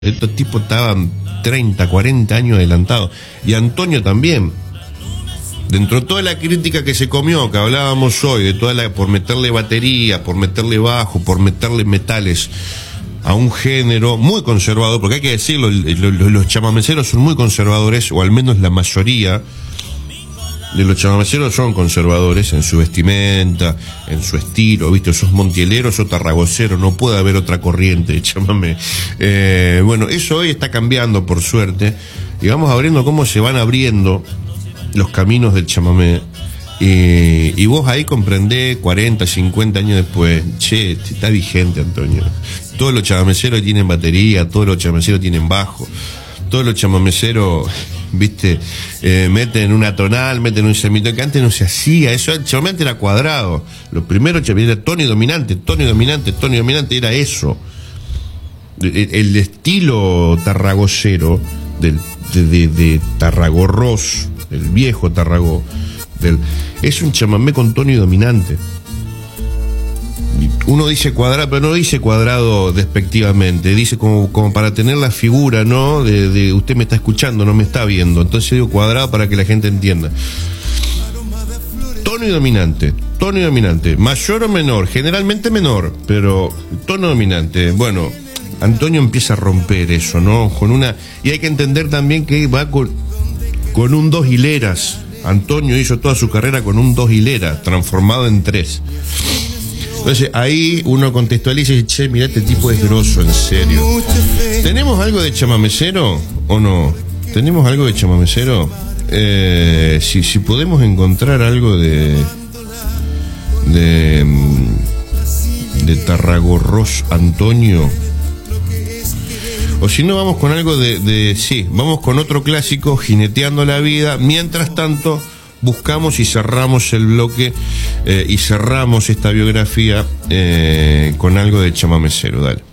Estos tipos estaban 30, 40 años adelantados. Y Antonio también. Dentro de toda la crítica que se comió, que hablábamos hoy, de toda la, por meterle batería, por meterle bajo, por meterle metales a un género muy conservador, porque hay que decirlo, los chamameceros son muy conservadores, o al menos la mayoría de los chamameceros son conservadores en su vestimenta, en su estilo, ¿viste? Sos montielero, sos tarragocero, no puede haber otra corriente de chamamé. Bueno, eso hoy está cambiando, por suerte, y vamos abriendo cómo se van abriendo los caminos del chamamé. Y vos ahí comprendés 40, 50 años después, che, está vigente, Antonio. Todos los chamameceros tienen batería, todos los chamameceros tienen bajo, todos los chamameceros, viste, meten una tonal, meten un semitono, que antes no se hacía, eso el chamamé era cuadrado. Los primeros chamamé era tono y dominante, tono y dominante, tono y dominante, era eso. El estilo tarragocero de Tarragorros, el viejo Tarragó, es un chamamé con tono y dominante. Uno dice cuadrado, pero no dice cuadrado despectivamente, dice como para tener la figura, ¿no? De usted me está escuchando, no me está viendo. Entonces digo cuadrado para que la gente entienda. Tono y dominante, mayor o menor, generalmente menor, pero tono dominante. Bueno, Antonio empieza a romper eso, ¿no? Y hay que entender también que va con un 2 hileras. Antonio hizo toda su carrera con un 2 hileras, transformado en 3. Entonces ahí uno contextualiza y dice, che, mirá, este tipo es grosso, en serio. ¿Tenemos algo de chamamecero o no? ¿Tenemos algo de chamamecero? Si podemos encontrar algo de Tarragorros Antonio. O si no, vamos con algo sí, vamos con otro clásico, Jineteando la Vida. Mientras tanto, buscamos y cerramos el bloque y cerramos esta biografía con algo de chamamecero. Dale.